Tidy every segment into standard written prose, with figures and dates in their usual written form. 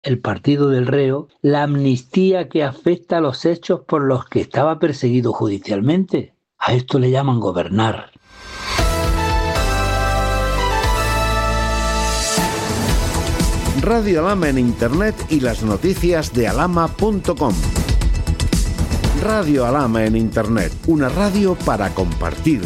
el partido del reo, la amnistía que afecta a los hechos por los que estaba perseguido judicialmente. A esto le llaman gobernar. Radio Alhama en Internet y las noticias de alhama.com. Radio Alhama en Internet, una radio para compartir.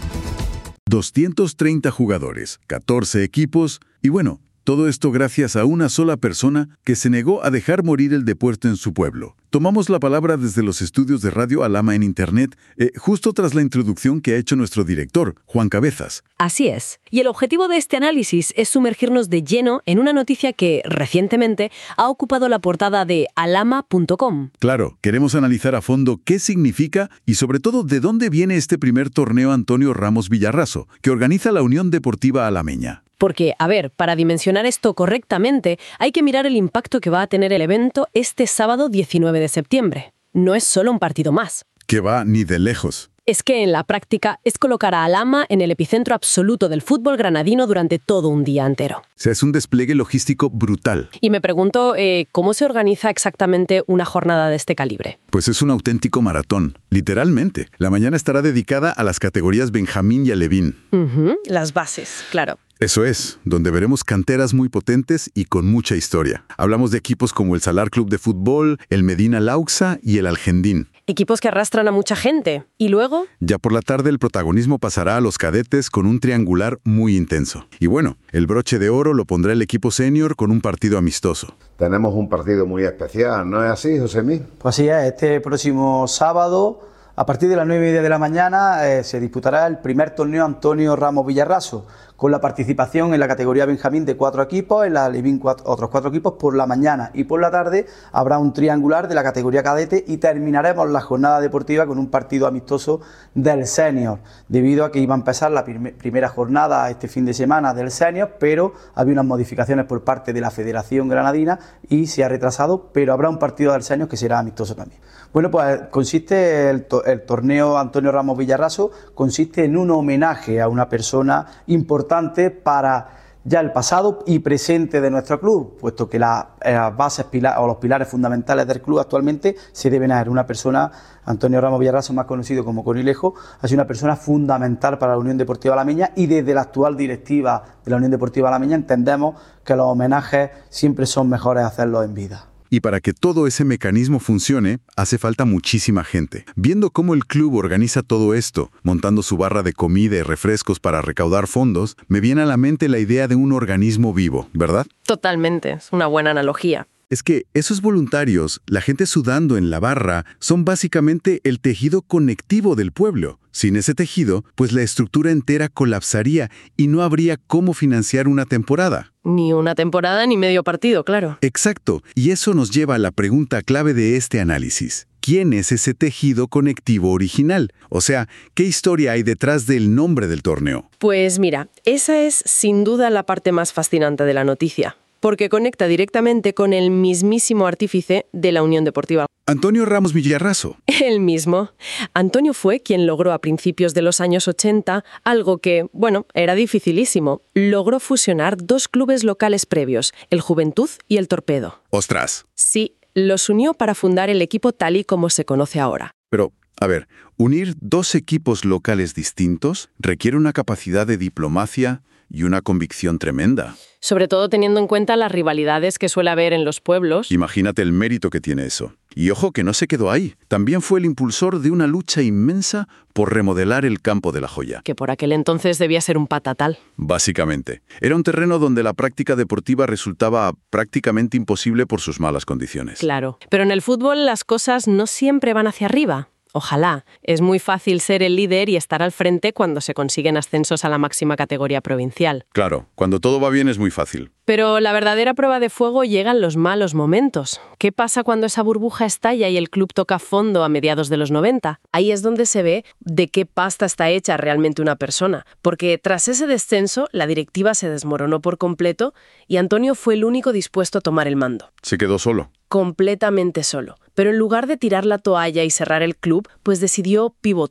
230 jugadores, 14 equipos y bueno, todo esto gracias a una sola persona que se negó a dejar morir el deporte en su pueblo. Tomamos la palabra desde los estudios de Radio Alhama en Internet, justo tras la introducción que ha hecho nuestro director, Juan Cabezas. Así es. Y el objetivo de este análisis es sumergirnos de lleno en una noticia que, recientemente, ha ocupado la portada de alhama.com. Claro, queremos analizar a fondo qué significa y sobre todo de dónde viene este primer torneo Antonio Ramos Villarraso, que organiza la Unión Deportiva Alameña. Porque, a ver, para dimensionar esto correctamente, hay que mirar el impacto que va a tener el evento este sábado 19 de septiembre. No es solo un partido más. Que va ni de lejos. Es que en la práctica es colocar a Alhama en el epicentro absoluto del fútbol granadino durante todo un día entero. O sea, es un despliegue logístico brutal. Y me pregunto, ¿cómo se organiza exactamente una jornada de este calibre? Pues es un auténtico maratón, literalmente. La mañana estará dedicada a las categorías Benjamín y Alevín. Las bases, claro. Eso es, donde veremos canteras muy potentes y con mucha historia. Hablamos de equipos como el Salar Club de Fútbol, el Medina Lauxa y el Algendín. Equipos que arrastran a mucha gente. ¿Y luego? Ya por la tarde el protagonismo pasará a los cadetes con un triangular muy intenso. Y bueno, el broche de oro lo pondrá el equipo senior con un partido amistoso. Tenemos un partido muy especial, ¿no es así, Josemí? Pues así es, este próximo sábado, a partir de las 9:30 de la mañana, se disputará el primer torneo Antonio Ramos Villarraso, con la participación en la categoría Benjamín de 4 equipos, en la Alevín otros 4 equipos por la mañana, y por la tarde habrá un triangular de la categoría cadete y terminaremos la jornada deportiva con un partido amistoso del senior, debido a que iba a empezar la primera jornada este fin de semana del senior, pero había unas modificaciones por parte de la Federación Granadina y se ha retrasado, pero habrá un partido del senior que será amistoso también. Bueno, pues consiste el torneo Antonio Ramos Villarraso, consiste en un homenaje a una persona importante para ya el pasado y presente de nuestro club, puesto que las bases o los pilares fundamentales del club actualmente se deben a él. Una persona, Antonio Ramos Villarraso, más conocido como Conilejo, ha sido una persona fundamental para la Unión Deportiva Alameña, y desde la actual directiva de la Unión Deportiva Alameña entendemos que los homenajes siempre son mejores hacerlos en vida. Y para que todo ese mecanismo funcione, hace falta muchísima gente. Viendo cómo el club organiza todo esto, montando su barra de comida y refrescos para recaudar fondos, me viene a la mente la idea de un organismo vivo, ¿verdad? Totalmente, es una buena analogía. Es que esos voluntarios, la gente sudando en la barra, son básicamente el tejido conectivo del pueblo. Sin ese tejido, pues la estructura entera colapsaría y no habría cómo financiar una temporada. Ni una temporada ni medio partido, claro. Exacto, y eso nos lleva a la pregunta clave de este análisis. ¿Quién es ese tejido conectivo original? O sea, ¿qué historia hay detrás del nombre del torneo? Pues mira, esa es sin duda la parte más fascinante de la noticia, porque conecta directamente con el mismísimo artífice de la Unión Deportiva. Antonio Ramos Villarraso. El mismo. Antonio fue quien logró a principios de los años 80 algo que, bueno, era dificilísimo. Logró fusionar 2 clubes locales previos, el Juventud y el Torpedo. ¡Ostras! Sí, los unió para fundar el equipo tal y como se conoce ahora. Pero, a ver, unir 2 equipos locales distintos requiere una capacidad de diplomacia y una convicción tremenda. Sobre todo teniendo en cuenta las rivalidades que suele haber en los pueblos. Imagínate el mérito que tiene eso. Y ojo que no se quedó ahí. También fue el impulsor de una lucha inmensa por remodelar el campo de La Joya. Que por aquel entonces debía ser un patatal. Básicamente. Era un terreno donde la práctica deportiva resultaba prácticamente imposible por sus malas condiciones. Claro. Pero en el fútbol las cosas no siempre van hacia arriba. Ojalá. Es muy fácil ser el líder y estar al frente cuando se consiguen ascensos a la máxima categoría provincial. Claro, cuando todo va bien es muy fácil. Pero la verdadera prueba de fuego llega en los malos momentos. ¿Qué pasa cuando esa burbuja estalla y el club toca fondo a mediados de los 90? Ahí es donde se ve de qué pasta está hecha realmente una persona. Porque tras ese descenso, la directiva se desmoronó por completo y Antonio fue el único dispuesto a tomar el mando. Se quedó solo. Completamente solo. Pero en lugar de tirar la toalla y cerrar el club, pues decidió pivotar,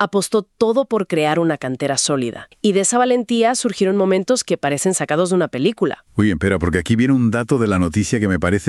apostó todo por crear una cantera sólida. Y de esa valentía surgieron momentos que parecen sacados de una película. Oye, espera, porque aquí viene un dato de la noticia que me parece